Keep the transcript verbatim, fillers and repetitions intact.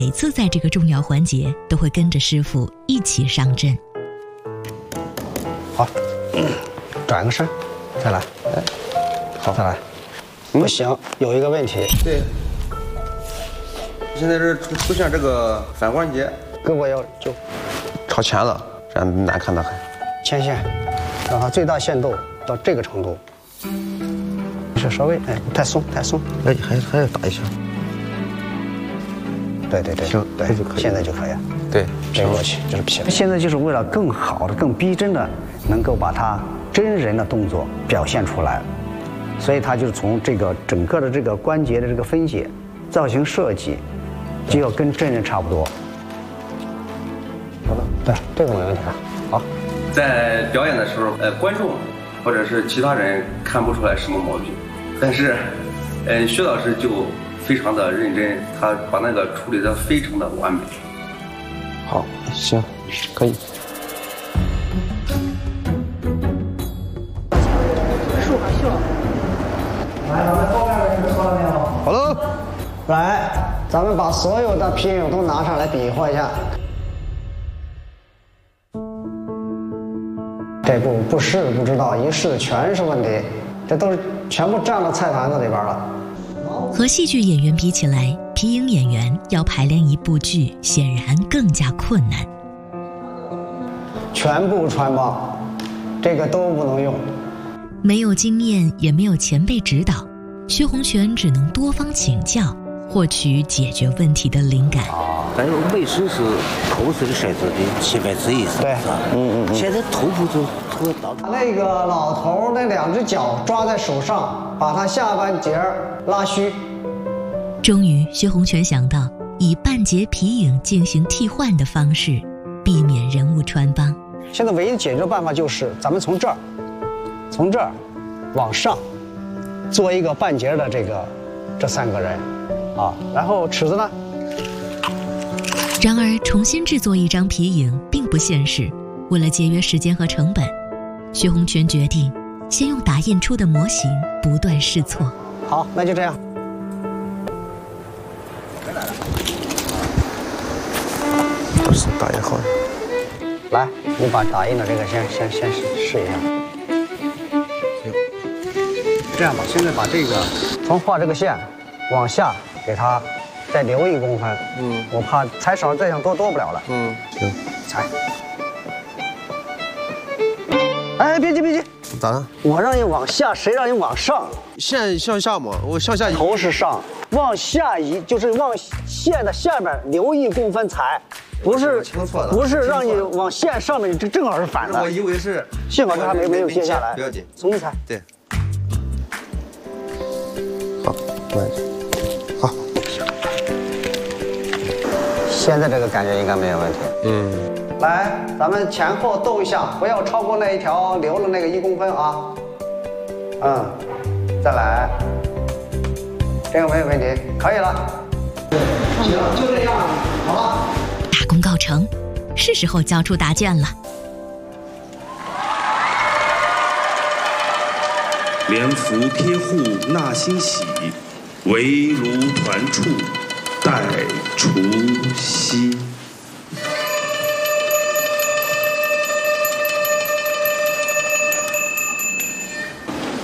每次在这个重要环节都会跟着师傅一起上阵。 好，嗯、转个身，再来，哎，好，再来。不行，有一个问题。 对，现在是出出现这个反关节， 胳膊要就朝前了，这样难看的很。 牵线，让它最大限度到这个程度。是稍微哎，太松太松， 哎，还还要打一下。 对对对， 行， 对， 就可以， 现在就可以了。 对， 这个过去就是皮。现在就是为了更好的、更逼真的，能够把它真人的动作表现出来，所以它就是从这个整个的这个关节的这个分解、造型设计，就要跟真人差不多。好的，对，这个没问题了。好， 在表演的时候，呃，观众或者是其他人看不出来什么毛病，但是，呃，薛老师就非常的认真，他把那个处理得非常的完美。 好，行，可以。 竖好秀。来，咱们后面的人说了没有？ 好了， 来，咱们把所有的皮影都拿上来比划一下。这不不试不知道，一试全是问题，这都是全部占到菜盘子里边了。 和戏剧演员比起来，皮影演员要排练一部剧显然更加困难。 全部穿帮，这个都不能用。 没有经验，也没有前辈指导，薛洪泉只能多方请教，获取解决问题的灵感。 还有卫生是头是个骰子的七分之一， 对， 嗯嗯。现在头部就拖到那个老头那两只脚抓在手上，把他下半截拉虚。 终于，薛洪泉想到以半截皮影进行替换的方式，避免人物穿帮。 现在唯一解决办法就是咱们从这儿，从这儿往上做一个半截的这个这三个人啊，然后尺子呢？ 然而，重新制作一张皮影并不现实。为了节约时间和成本，薛洪泉决定先用打印出的模型不断试错。 好，那就这样。 不是打印好了。 来，你把打印的这个先先先试试一下。行，这样吧，现在把这个从画这个线往下给它再留一公分。嗯，我怕裁少这样多多不了了。 嗯，行， 裁。哎，别急别急， 咋了？ 我让你往下，谁让你往上？ 线向下嘛，我向下移。 头是上，往下移就是往线的下面留一公分裁，不是不是让你往线上面，这正好是反的。 我以为是， 幸好这还没没有接下来， 不要紧， 重新裁。 对。好，慢点。好。 现在这个感觉应该没有问题。嗯。来，咱们前后动一下，不要超过那一条留了那个一公分啊。嗯，再来，这个没有问题，可以了。行，就这样，好了。 大功告成，是时候交出答卷了。 连福贴户纳新喜，围炉团处待除夕。